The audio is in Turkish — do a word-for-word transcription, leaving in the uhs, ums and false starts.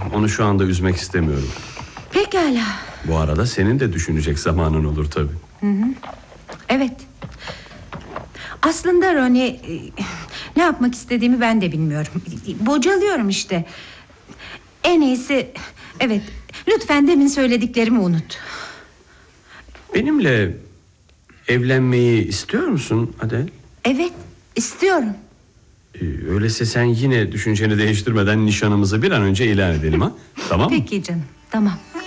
Onu şu anda üzmek istemiyorum. Pekala. Bu arada senin de düşünecek zamanın olur tabii. Hı hı. Evet. Aslında Ronnie, ne yapmak istediğimi ben de bilmiyorum. Bocalıyorum işte. En iyisi, evet, lütfen demin söylediklerimi unut. Benimle evlenmeyi istiyor musun Adel? Evet, istiyorum. Ee, öyleyse sen yine düşünceni değiştirmeden nişanımızı bir an önce ilan edelim ha? Tamam mı? Peki canım, tamam.